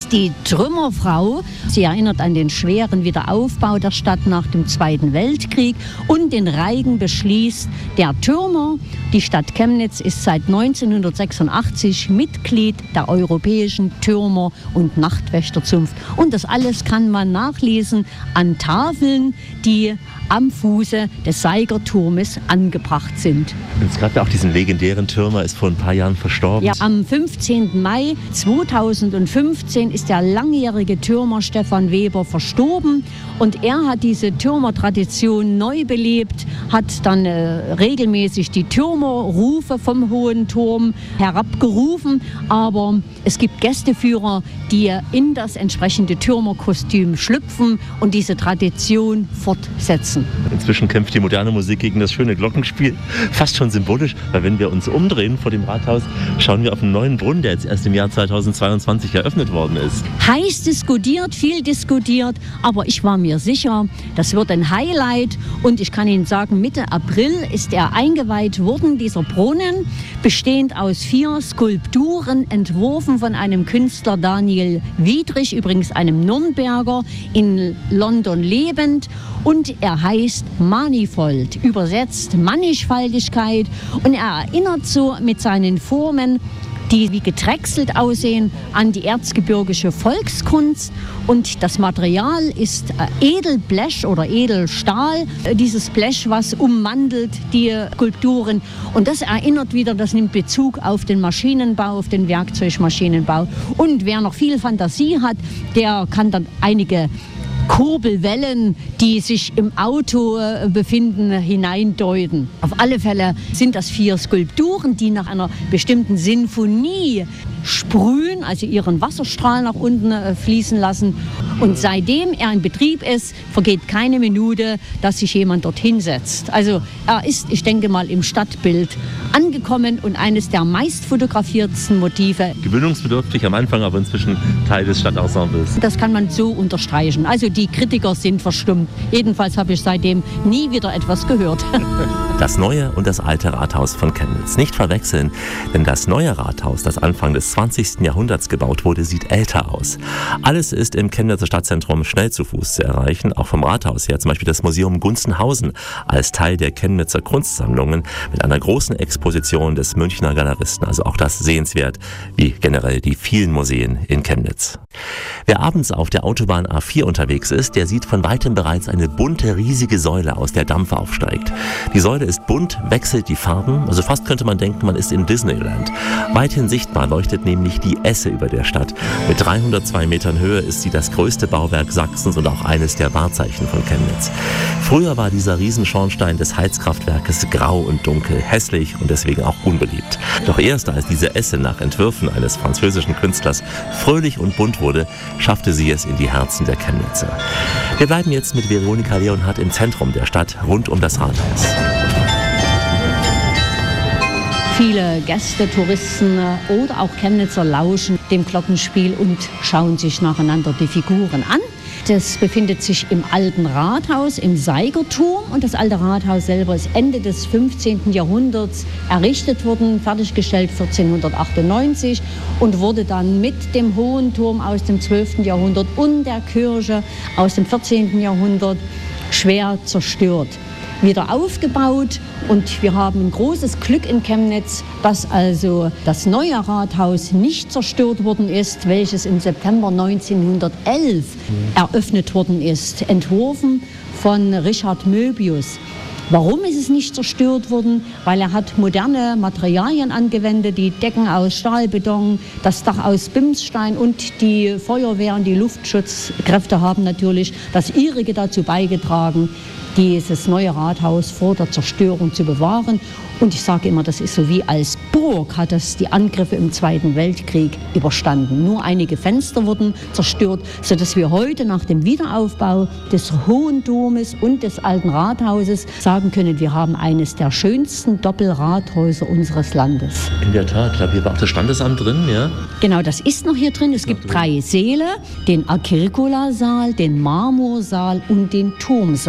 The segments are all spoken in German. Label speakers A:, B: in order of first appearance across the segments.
A: ist die Trümmerfrau. Sie erinnert an den schweren Wiederaufbau der Stadt nach dem Zweiten Weltkrieg. Und den Reigen beschließt der Türmer. Die Stadt Chemnitz ist seit 1986 Mitglied der Europäischen Türmer- und Nachtwächterzunft. Und das alles kann man nachlesen an Tafeln, die am Fuße des Seigerturmes angebracht sind.
B: Es gab ja auch diesen legendären Türmer, ist vor ein paar Jahren verstorben.
A: Ja, am 15. Mai 2015 ist der langjährige Türmer Stefan Weber verstorben. Und er hat diese Türmertradition neu belebt, hat dann regelmäßig die Türmerrufe vom Hohen Turm herabgerufen. Aber es gibt Gästeführer, die in das entsprechende Türmerkostüm schlüpfen und diese Tradition fortsetzen.
B: Inzwischen kämpft die moderne Musik gegen das schöne Glockenspiel. Fast schon symbolisch, weil wenn wir uns umdrehen vor dem Rathaus, schauen wir auf einen neuen Brunnen, der jetzt erst im Jahr 2022 eröffnet worden ist.
A: Heiß diskutiert, viel diskutiert, aber ich war mir sicher, das wird ein Highlight. Und ich kann Ihnen sagen, Mitte April ist er eingeweiht worden, dieser Brunnen, bestehend aus 4 Skulpturen, entworfen von einem Künstler Daniel Wiedrich, übrigens einem Nürnberger, in London lebend. Und er heißt Manifold, übersetzt Mannigfaltigkeit. Und er erinnert so mit seinen Formen, die wie gedrechselt aussehen, an die erzgebirgische Volkskunst. Und das Material ist Edelblech oder Edelstahl, dieses Blech, was ummantelt die Skulpturen. Und das erinnert wieder, das nimmt Bezug auf den Maschinenbau, auf den Werkzeugmaschinenbau. Und wer noch viel Fantasie hat, der kann dann einige Kurbelwellen, die sich im Auto befinden, hineindeuten. Auf alle Fälle sind das 4 Skulpturen, die nach einer bestimmten Sinfonie sprühen, also ihren Wasserstrahl nach unten fließen lassen. Und seitdem er in Betrieb ist, vergeht keine Minute, dass sich jemand dorthin setzt. Also er ist, ich denke mal, im Stadtbild angekommen und eines der meistfotografiertsten Motive.
B: Gewöhnungsbedürftig am Anfang, aber inzwischen Teil des Stadtensembles.
A: Das kann man so unterstreichen. Also die Kritiker sind verstummt. Jedenfalls habe ich seitdem nie wieder etwas gehört.
B: Das neue und das alte Rathaus von Chemnitz. Nicht verwechseln, denn das neue Rathaus, das Anfang des 20. Jahrhunderts gebaut wurde, sieht älter aus. Alles ist im Chemnitzer Stadtzentrum schnell zu Fuß zu erreichen, auch vom Rathaus her. Zum Beispiel das Museum Gunzenhausen als Teil der Chemnitzer Kunstsammlungen mit einer großen Exposition des Münchner Galeristen. Also auch das sehenswert, wie generell die vielen Museen in Chemnitz. Wer abends auf der Autobahn A4 unterwegs ist, der sieht von weitem bereits eine bunte, riesige Säule, aus der Dampf aufsteigt. Die Säule ist bunt, wechselt die Farben, also fast könnte man denken, man ist in Disneyland. Weithin sichtbar leuchtet nämlich die Esse über der Stadt. Mit 302 Metern Höhe ist sie das größte Bauwerk Sachsens und auch eines der Wahrzeichen von Chemnitz. Früher war dieser Riesenschornstein des Heizkraftwerkes grau und dunkel, hässlich und deswegen auch unbeliebt. Doch erst als diese Esse nach Entwürfen eines französischen Künstlers fröhlich und bunt wurde, schaffte sie es in die Herzen der Chemnitzer. Wir bleiben jetzt mit Veronika Leonhardt im Zentrum der Stadt, rund um das Rathaus.
A: Viele Gäste, Touristen oder auch Chemnitzer lauschen dem Glockenspiel und schauen sich nacheinander die Figuren an. Das befindet sich im alten Rathaus, im Seigerturm. Und das alte Rathaus selber ist Ende des 15. Jahrhunderts errichtet worden, fertiggestellt 1498 und wurde dann mit dem Hohen Turm aus dem 12. Jahrhundert und der Kirche aus dem 14. Jahrhundert schwer zerstört. Wieder aufgebaut und wir haben ein großes Glück in Chemnitz, dass also das neue Rathaus nicht zerstört worden ist, welches im September 1911 eröffnet worden ist, entworfen von Richard Möbius. Warum ist es nicht zerstört worden? Weil er hat moderne Materialien angewendet, die Decken aus Stahlbeton, das Dach aus Bimsstein und die Feuerwehr und die Luftschutzkräfte haben natürlich das ihrige dazu beigetragen, dieses neue Rathaus vor der Zerstörung zu bewahren. Und ich sage immer, das ist so wie als Burg hat es die Angriffe im Zweiten Weltkrieg überstanden. Nur einige Fenster wurden zerstört, sodass wir heute nach dem Wiederaufbau des Hohen Turmes und des alten Rathauses sagen können, wir haben eines der schönsten Doppelrathäuser unseres Landes.
B: In der Tat, ich glaube, hier war auch das Standesamt drin, ja?
A: Genau, das ist noch hier drin. Es gibt 3 Säle, den Akirkula-Saal, den Marmorsaal und den Turmsaal.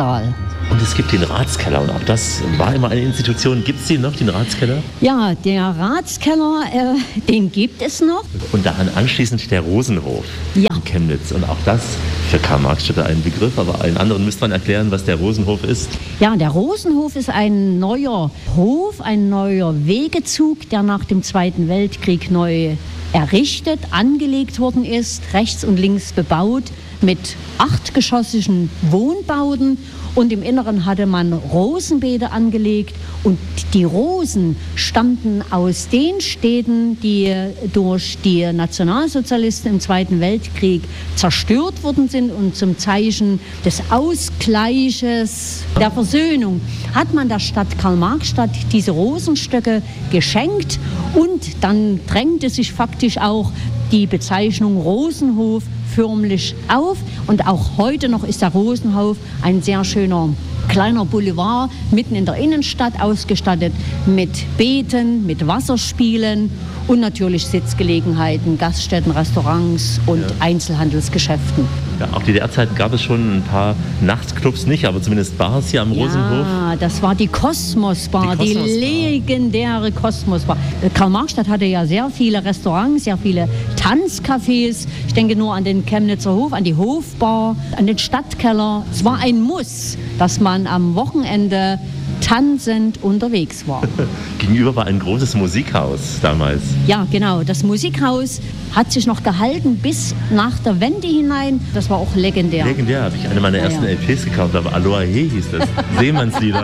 B: Und es gibt den Ratskeller und auch das war immer eine Institution. Gibt es den noch, den Ratskeller?
A: Ja, der Ratskeller, den gibt es noch.
B: Und daran anschließend der Rosenhof
A: in
B: Chemnitz. Und auch das für Karl-Marx-Städter ein Begriff, aber allen anderen müsste man erklären, was der Rosenhof ist.
A: Ja, der Rosenhof ist ein neuer Hof, ein neuer Wegezug, der nach dem Zweiten Weltkrieg neu errichtet, angelegt worden ist, rechts und links bebaut mit 8-geschossigen Wohnbauten. Und im Inneren hatte man Rosenbeete angelegt und die Rosen stammten aus den Städten, die durch die Nationalsozialisten im Zweiten Weltkrieg zerstört worden sind. Und zum Zeichen des Ausgleiches, der Versöhnung, hat man der Stadt Karl-Marx-Stadt diese Rosenstöcke geschenkt. Und dann drängte sich faktisch auch die Bezeichnung Rosenhof förmlich auf. Und auch heute noch ist der Rosenhof ein sehr schöner kleiner Boulevard mitten in der Innenstadt, ausgestattet mit Beeten, mit Wasserspielen und natürlich Sitzgelegenheiten, Gaststätten, Restaurants und Einzelhandelsgeschäften.
B: Ja, auch DDR-Zeiten gab es schon ein paar Nachtclubs nicht, aber zumindest Bars hier am Rosenhof.
A: Ja, das war die Kosmos-Bar, die legendäre Kosmos-Bar. Karl-Marx-Stadt hatte ja sehr viele Restaurants, sehr viele Tanzcafés. Ich denke nur an den Chemnitzer Hof, an die Hofbar, an den Stadtkeller. Es war ein Muss, dass man am Wochenende tanzend unterwegs war.
B: Gegenüber war ein großes Musikhaus damals.
A: Ja, genau. Das Musikhaus hat sich noch gehalten bis nach der Wende hinein. Das war auch legendär.
B: Legendär, habe ich eine meiner ersten LPs gekauft, aber Aloha He hieß das. Seemannslieder.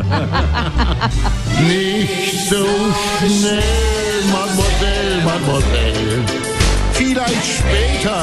C: Nicht so schnell, Mademoiselle, Mademoiselle. Vielleicht später,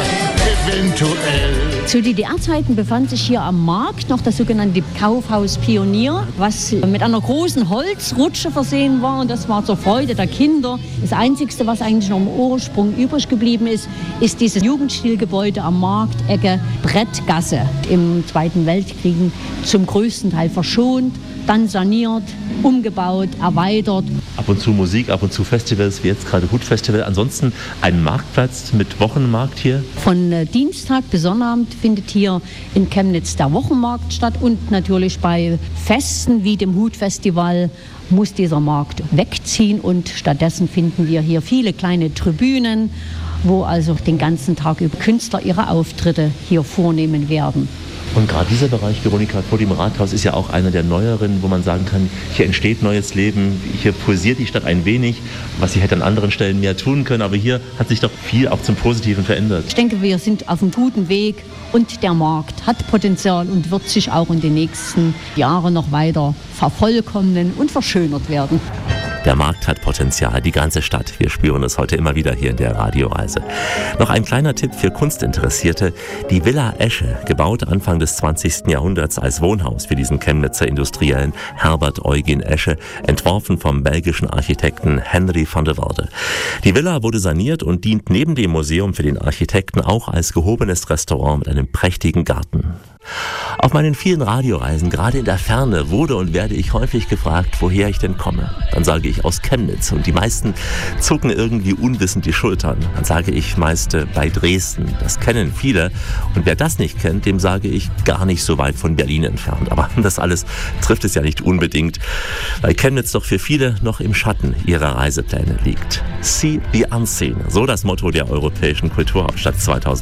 C: eventuell.
A: Zu DDR-Zeiten befand sich hier am Markt noch das sogenannte Kaufhaus Pionier, was mit einer großen Holzrutsche versehen war. Und das war zur Freude der Kinder. Das Einzige, was eigentlich noch im Ursprung übrig geblieben ist, ist dieses Jugendstilgebäude am Markt, Ecke Brettgasse. Im Zweiten Weltkrieg zum größten Teil verschont, dann saniert, umgebaut, erweitert.
B: Ab und zu Musik, ab und zu Festivals, wie jetzt gerade Hutfestival. Ansonsten ein Marktplatz mit Wochenmarkt hier.
A: Von Dienstag bis Sonnabend findet hier in Chemnitz der Wochenmarkt statt. Und natürlich bei Festen wie dem Hutfestival muss dieser Markt wegziehen. Und stattdessen finden wir hier viele kleine Tribünen, wo also den ganzen Tag über Künstler ihre Auftritte hier vornehmen werden.
B: Und gerade dieser Bereich, Veronika, vor dem Rathaus ist ja auch einer der neueren, wo man sagen kann, hier entsteht neues Leben, hier pulsiert die Stadt ein wenig, was sie hätte an anderen Stellen mehr tun können, aber hier hat sich doch viel auch zum Positiven verändert.
A: Ich denke, wir sind auf einem guten Weg und der Markt hat Potenzial und wird sich auch in den nächsten Jahren noch weiter vervollkommnen und verschönert werden.
B: Der Markt hat Potenzial, die ganze Stadt. Wir spüren es heute immer wieder hier in der Radioreise. Noch ein kleiner Tipp für Kunstinteressierte. Die Villa Esche, gebaut Anfang des 20. Jahrhunderts als Wohnhaus für diesen Chemnitzer Industriellen Herbert Eugen Esche, entworfen vom belgischen Architekten Henry van der Worde. Die Villa wurde saniert und dient neben dem Museum für den Architekten auch als gehobenes Restaurant mit einem prächtigen Garten. Auf meinen vielen Radioreisen, gerade in der Ferne, wurde und werde ich häufig gefragt, woher ich denn komme. Dann sage ich aus Chemnitz und die meisten zucken irgendwie unwissend die Schultern. Dann sage ich meist bei Dresden. Das kennen viele und wer das nicht kennt, dem sage ich gar nicht so weit von Berlin entfernt. Aber das alles trifft es ja nicht unbedingt, weil Chemnitz doch für viele noch im Schatten ihrer Reisepläne liegt. See the Unseen, so das Motto der Europäischen Kulturhauptstadt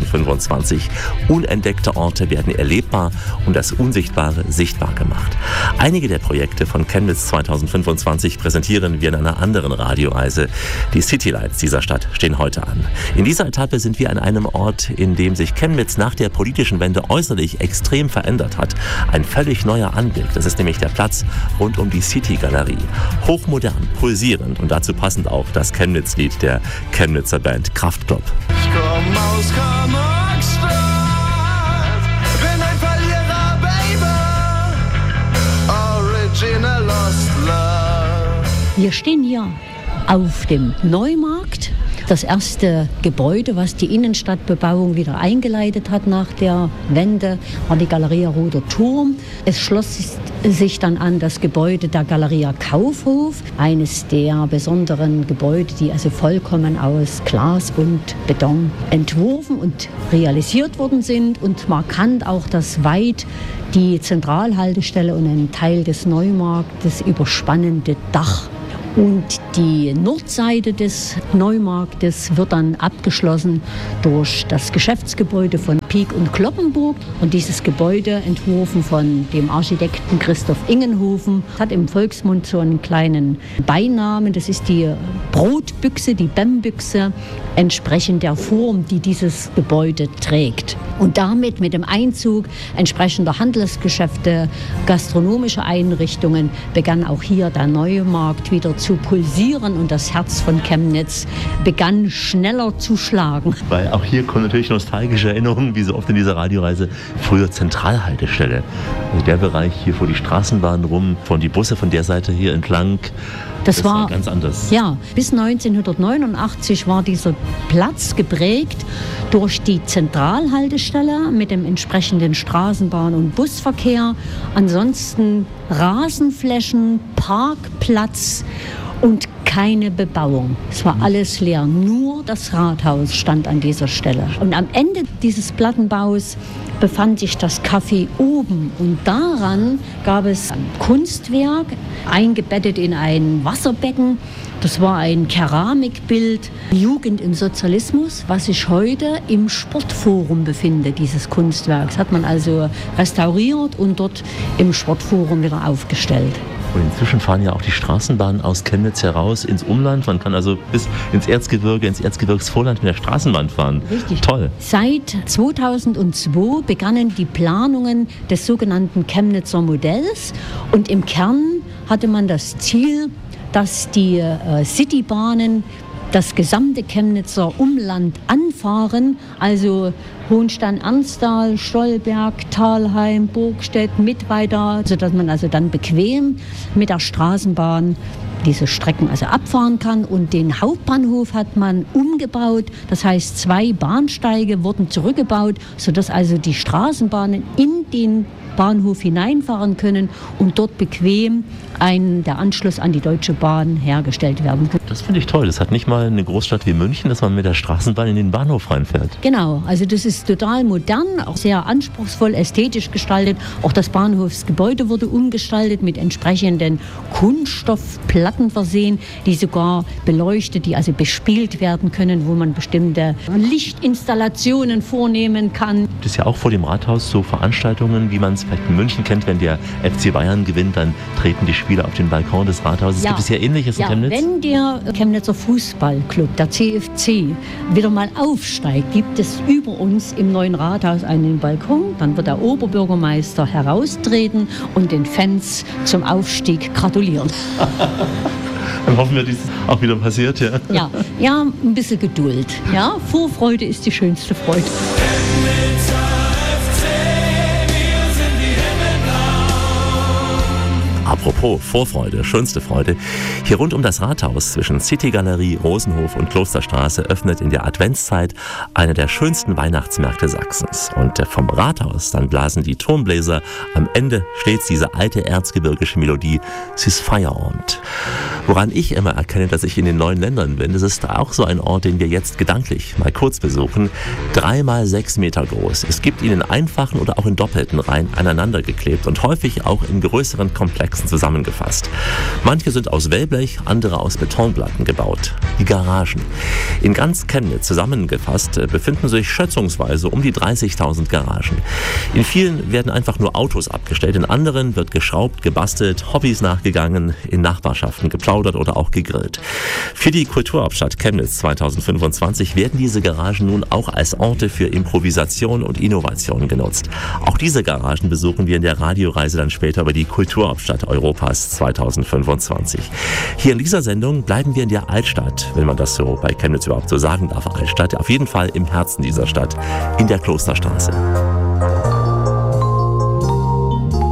B: 2025. Unentdeckte Orte werden erlebbar und das Unsichtbare sichtbar gemacht. Einige der Projekte von Chemnitz 2025 präsentieren wir in einer anderen Radioreise. Die Citylights dieser Stadt stehen heute an. In dieser Etappe sind wir an einem Ort, in dem sich Chemnitz nach der politischen Wende äußerlich extrem verändert hat. Ein völlig neuer Anblick. Das ist nämlich der Platz rund um die City-Galerie. Hochmodern, pulsierend und dazu passend auch das Chemnitz-Lied der Chemnitzer Band Kraftklub.
C: Ich komm aus Karl-Marx-Stadt, bin ein Verlierer, Baby, original lost love.
A: Wir stehen hier auf dem Neumarkt Das erste Gebäude, was die Innenstadtbebauung wieder eingeleitet hat nach der Wende, war die Galeria Roter Turm. Es schloss sich dann an das Gebäude der Galeria Kaufhof, eines der besonderen Gebäude, die also vollkommen aus Glas und Beton entworfen und realisiert worden sind, und markant auch das weit die Zentralhaltestelle und einen Teil des Neumarktes überspannende Dach. Und die Nordseite des Neumarktes wird dann abgeschlossen durch das Geschäftsgebäude von Pieck und Cloppenburg. Und dieses Gebäude, entworfen von dem Architekten Christoph Ingenhofen, hat im Volksmund so einen kleinen Beinamen. Das ist die Brotbüchse, die Bembüchse, entsprechend der Form, die dieses Gebäude trägt. Und damit, mit dem Einzug entsprechender Handelsgeschäfte, gastronomische Einrichtungen, begann auch hier der Neumarkt wieder zu pulsieren und das Herz von Chemnitz begann schneller zu schlagen.
B: Weil auch hier kommen natürlich nostalgische Erinnerungen, wie so oft in dieser Radioreise. Früher Zentralhaltestelle. Also der Bereich hier vor die Straßenbahn rum, von die Busse von der Seite hier entlang. Das war ganz anders.
A: Ja, bis 1989 war dieser Platz geprägt durch die Zentralhaltestelle mit dem entsprechenden Straßenbahn- und Busverkehr. Ansonsten Rasenflächen, Parkplatz und keine Bebauung. Es war alles leer. Nur das Rathaus stand an dieser Stelle. Und am Ende dieses Plattenbaus befand sich das Café oben. Und daran gab es ein Kunstwerk, eingebettet in ein Wasserbecken. Das war ein Keramikbild, Jugend im Sozialismus, was sich heute im Sportforum befindet, dieses Kunstwerk. Das hat man also restauriert und dort im Sportforum wieder aufgestellt.
B: Und inzwischen fahren ja auch die Straßenbahnen aus Chemnitz heraus ins Umland. Man kann also bis ins Erzgebirge, ins Erzgebirgsvorland mit der Straßenbahn fahren.
A: Richtig.
B: Toll.
A: Seit 2002 begannen die Planungen des sogenannten Chemnitzer Modells. Und im Kern hatte man das Ziel, dass die Citybahnen das gesamte Chemnitzer Umland anfahren, also Hohenstein-Ernsthal, Stolberg, Thalheim, Burgstedt, Mittweida, sodass man also dann bequem mit der Straßenbahn diese Strecken also abfahren kann. Und den Hauptbahnhof hat man umgebaut, das heißt 2 Bahnsteige wurden zurückgebaut, sodass also die Straßenbahnen in den Bahnhof hineinfahren können und dort bequem der Anschluss an die Deutsche Bahn hergestellt werden kann.
B: Das finde ich toll. Das hat nicht mal eine Großstadt wie München, dass man mit der Straßenbahn in den Bahnhof reinfährt.
A: Genau, also das ist total modern, auch sehr anspruchsvoll, ästhetisch gestaltet. Auch das Bahnhofsgebäude wurde umgestaltet, mit entsprechenden Kunststoffplatten versehen, die sogar beleuchtet, die also bespielt werden können, wo man bestimmte Lichtinstallationen vornehmen kann.
B: Das ist ja auch vor dem Rathaus so Veranstaltungen, wie man es vielleicht in München kennt, wenn der FC Bayern gewinnt, dann treten die Spieler auf den Balkon des Rathauses. Gibt es ja Ähnliches in Chemnitz?
A: Wenn der Chemnitzer Fußballclub, der CFC, wieder mal aufsteigt, gibt es über uns im neuen Rathaus einen Balkon. Dann wird der Oberbürgermeister heraustreten und den Fans zum Aufstieg gratulieren.
B: Dann hoffen wir, dass das auch wieder passiert, ja.
A: Ja, ein bisschen Geduld. Ja, Vorfreude ist die schönste Freude.
B: Apropos Vorfreude, schönste Freude. Hier rund um das Rathaus zwischen Citygalerie, Rosenhof und Klosterstraße öffnet in der Adventszeit einer der schönsten Weihnachtsmärkte Sachsens. Und vom Rathaus dann blasen die Turmbläser am Ende stets diese alte erzgebirgische Melodie, es ist Feierabend. Woran ich immer erkenne, dass ich in den neuen Ländern bin, das ist auch so ein Ort, den wir jetzt gedanklich mal kurz besuchen. 3 mal 6 Meter groß. Es gibt ihn in einfachen oder auch in doppelten Reihen aneinander geklebt und häufig auch in größeren Komplexen zusammengefasst. Manche sind aus Wellblech, andere aus Betonplatten gebaut. Die Garagen. In ganz Chemnitz zusammengefasst befinden sich schätzungsweise um die 30.000 Garagen. In vielen werden einfach nur Autos abgestellt, in anderen wird geschraubt, gebastelt, Hobbys nachgegangen, in Nachbarschaften geplaudert oder auch gegrillt. Für die Kulturhauptstadt Chemnitz 2025 werden diese Garagen nun auch als Orte für Improvisation und Innovation genutzt. Auch diese Garagen besuchen wir in der Radioreise dann später über die Kulturhauptstadt Europas 2025. Hier in dieser Sendung bleiben wir in der Altstadt, wenn man das so bei Chemnitz überhaupt so sagen darf, Altstadt, auf jeden Fall im Herzen dieser Stadt, in der Klosterstraße.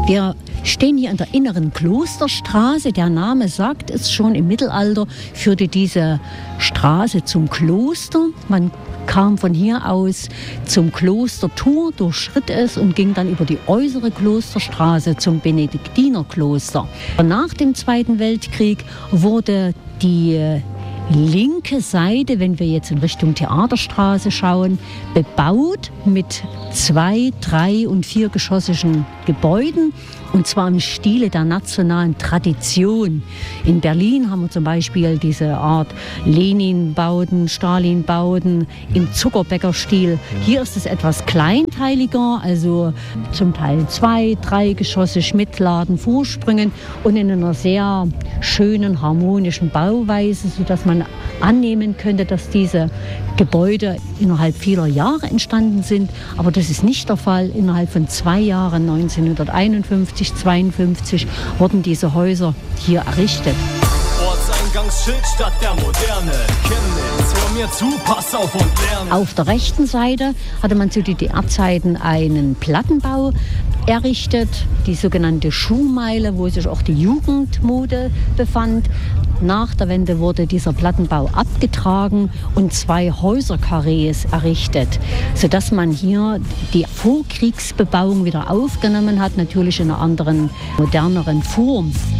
A: Wir stehen hier in der inneren Klosterstraße. Der Name sagt es schon, im Mittelalter führte diese Straße zum Kloster. Man kam von hier aus zum Klostertor, durchschritt es und ging dann über die äußere Klosterstraße zum Benediktinerkloster. Nach dem Zweiten Weltkrieg wurde die linke Seite, wenn wir jetzt in Richtung Theaterstraße schauen, bebaut mit 2-, 3- und 4-geschossigen Gebäuden, und zwar im Stile der nationalen Tradition. In Berlin haben wir zum Beispiel diese Art Lenin-Bauten, Stalin-Bauten im Zuckerbäcker-Stil. Hier ist es etwas kleinteiliger, also zum Teil 2-, 3-geschossig mit Ladenvorsprüngen und in einer sehr schönen, harmonischen Bauweise, sodass man annehmen könnte, dass diese Gebäude innerhalb vieler Jahre entstanden sind. Aber das ist nicht der Fall. Innerhalb von 2 Jahren, 1951, 52, wurden diese Häuser hier errichtet.
D: Ortseingangsschild statt der Moderne. Chemnitz, hör mir zu, pass auf und lerne.
A: Auf der rechten Seite hatte man zu DDR-Zeiten einen Plattenbau errichtet, die sogenannte Schuhmeile, wo sich auch die Jugendmode befand. Nach der Wende wurde dieser Plattenbau abgetragen und 2 Häuserkarrees errichtet, sodass man hier die Vorkriegsbebauung wieder aufgenommen hat, natürlich in einer anderen, moderneren Form.